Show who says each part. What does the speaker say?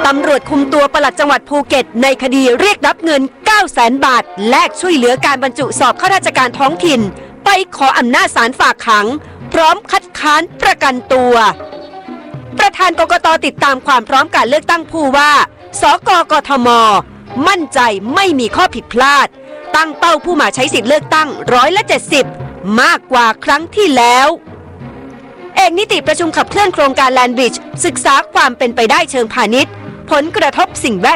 Speaker 1: ตำรวจคุมตัวปลัดจังหวัดภูเก็ตในคดีเรียกรับเงิน 900,000 บาทแลกช่วยเหลือการบรรจุสอบข้าราชการท้องถิ่นไปขออำนาจศาลฝากขังพร้อมคัดค้านประกันตัวประธานกกต.ติดตามความพร้อมการเลือกตั้งผู้ว่าสกกทม.มั่นใจไม่มีข้อผิดพลาดตั้งเป้าผู้มาใช้สิทธิเลือกตั้ง170%มากกว่าครั้งที่แล้วเอกนิติประชุมขับเคลื่อนโครงการแลนด์บริดจ์ศึกษาความเป็นไปได้เชิงพาณิชย์ผลกระทบสิ่งแว